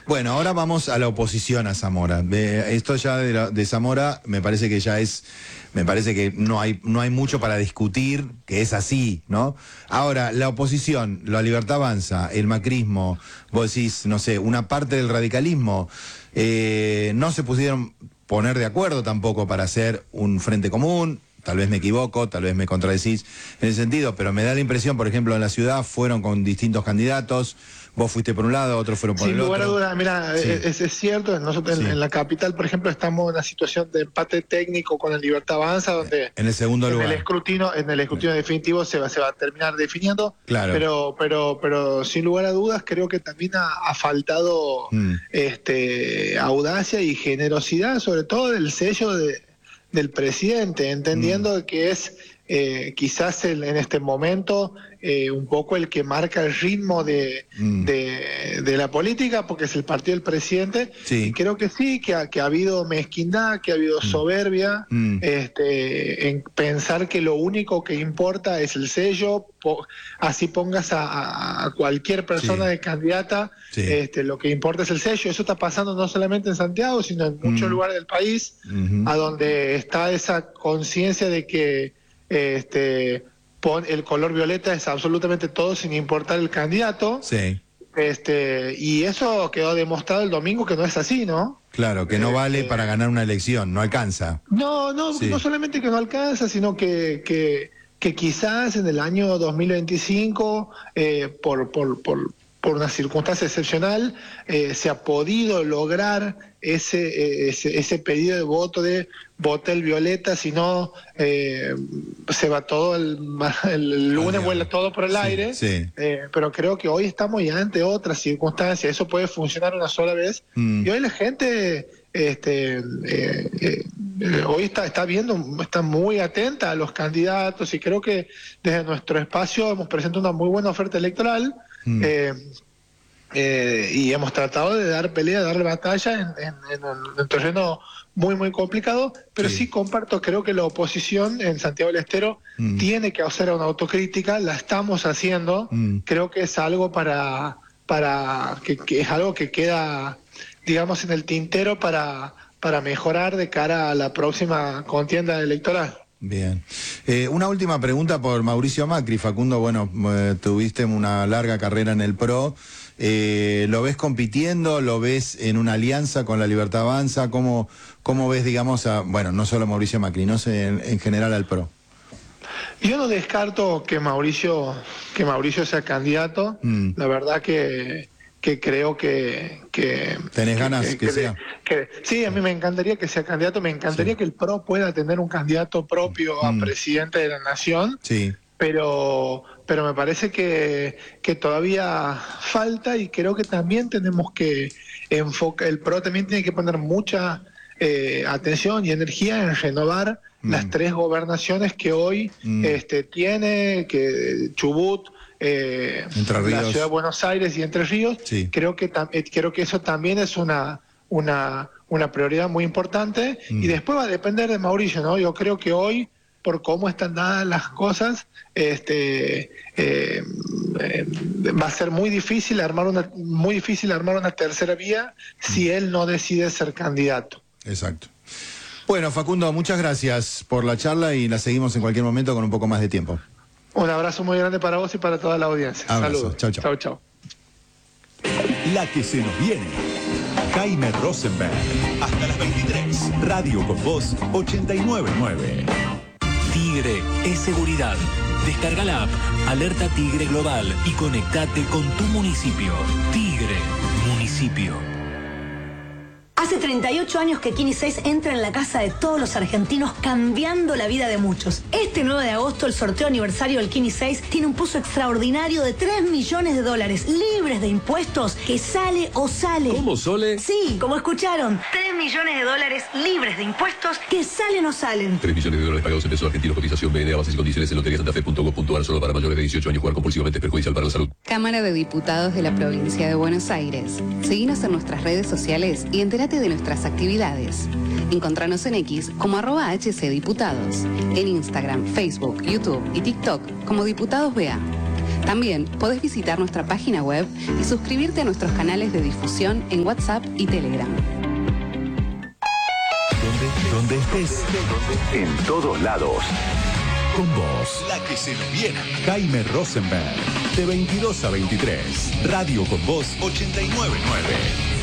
Bueno, ahora vamos a la oposición a Zamora. Esto ya de Zamora me parece que no hay mucho para discutir, que es así, ¿no? Ahora, la oposición, la Libertad Avanza, el macrismo, vos decís, no sé, una parte del radicalismo, no se pudieron poner de acuerdo tampoco para hacer un frente común. Tal vez me equivoco, tal vez me contradecís en ese sentido, pero me da la impresión, por ejemplo, en la ciudad fueron con distintos candidatos, vos fuiste por un lado, otros fueron por el otro. Sin lugar a dudas, mira, Sí. es cierto, nosotros Sí. en la capital, por ejemplo, estamos en una situación de empate técnico con la Libertad Avanza, donde En el segundo lugar. en el escrutinio definitivo se va a terminar definiendo, Claro. pero sin lugar a dudas creo que también ha faltado audacia y generosidad, sobre todo del sello del presidente, entendiendo que es quizás en este momento un poco el que marca el ritmo de la política, porque es el partido del presidente. Sí. Y creo que sí, que ha habido mezquindad, que ha habido soberbia, en pensar que lo único que importa es el sello, así pongas a cualquier persona de candidata, lo que importa es el sello. Eso está pasando no solamente en Santiago, sino en muchos lugares del país, a donde está esa conciencia de que el color violeta es absolutamente todo sin importar el candidato. Sí. Y eso quedó demostrado el domingo que no es así, ¿no? Claro, que no vale para ganar una elección, no alcanza. No solamente que no alcanza, sino que quizás en el año 2025, por una circunstancia excepcional, se ha podido lograr ese pedido de voto de vote el violeta, si no se va todo el lunes, vuela todo por el aire. Sí. Pero creo que hoy estamos ya ante otras circunstancias, eso puede funcionar una sola vez, y hoy la gente hoy está muy atenta a los candidatos, y creo que desde nuestro espacio hemos presentado una muy buena oferta electoral. Y hemos tratado de dar pelea, darle batalla en un terreno muy, muy complicado, pero sí comparto, creo que la oposición en Santiago del Estero tiene que hacer una autocrítica, la estamos haciendo, creo que es algo que es algo que queda, digamos, en el tintero para mejorar de cara a la próxima contienda electoral. Bien. Una última pregunta por Mauricio Macri. Facundo, bueno, tuviste una larga carrera en el PRO. ¿Lo ves compitiendo? ¿Lo ves en una alianza con la Libertad Avanza? ¿Cómo ves, digamos, no solo a Mauricio Macri, no sé, en general al PRO? Yo no descarto que Mauricio sea candidato. La verdad que creo que ¿tenés ganas que sea? Sí, a mí me encantaría que sea candidato, me encantaría que el PRO pueda tener un candidato propio a presidente de la nación. Sí. Pero me parece que todavía falta, y creo que también tenemos que enfocar, el PRO también tiene que poner mucha atención y energía en renovar las 3 gobernaciones que hoy tiene, que Chubut, la Ciudad de Buenos Aires y Entre Ríos. Sí. Creo que eso también es una prioridad muy importante, y después va a depender de Mauricio, ¿no? Yo creo que hoy, por cómo están dadas las cosas, va a ser muy difícil armar una tercera vía si él no decide ser candidato. Exacto. Bueno, Facundo, muchas gracias por la charla, y la seguimos en cualquier momento con un poco más de tiempo. Un abrazo muy grande para vos y para toda la audiencia. Saludos. Chau, chau. Chau, chau. La que se nos viene. Jaime Rosenberg. Hasta las 23. Radio con Voz 89.9. Tigre es seguridad. Descarga la app Alerta Tigre Global y conectate con tu municipio. Tigre, municipio. Hace 38 años que Kini 6 entra en la casa de todos los argentinos, cambiando la vida de muchos. Este 9 de agosto, el sorteo aniversario del Kini 6 tiene un puzo extraordinario de $3 millones, libres de impuestos, que sale o sale. ¿Cómo, Sole? Sí, como escucharon, $3 millones, libres de impuestos, que salen o salen. $3 millones pagados en pesos argentinos. Cotización BNA, bases y condiciones en loteriasantafe.gov.ar. Solo para mayores de 18 años. Jugar compulsivamente es perjudicial para la salud. Cámara de Diputados de la Provincia de Buenos Aires. Seguinos en nuestras redes sociales y entérate de nuestras actividades. Encontranos en X como @HCDiputados. En Instagram, Facebook, YouTube y TikTok como Diputados BA. También podés visitar nuestra página web y suscribirte a nuestros canales de difusión en WhatsApp y Telegram. Donde estés, en todos lados. Con vos, la que se nos viene. Jaime Rosenberg, de 22 a 23. Radio con Voz 89.9.